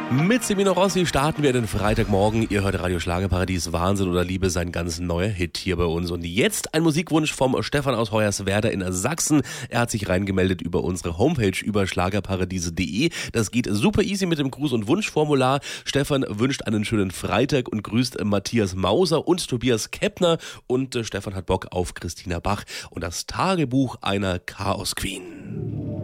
Mit Semino Rossi starten wir den Freitagmorgen. Ihr hört Radio Schlagerparadies. Wahnsinn oder Liebe, sein ganz neuer Hit hier bei uns. Und jetzt ein Musikwunsch vom Stefan aus Hoyerswerda in Sachsen. Er hat sich reingemeldet über unsere Homepage über schlagerparadiese.de. Das geht super easy mit dem Gruß- und Wunschformular. Stefan wünscht einen schönen Freitag und grüßt Matthias Mauser und Tobias Keppner. Und Stefan hat Bock auf Christina Bach und das Tagebuch einer Chaos Queen.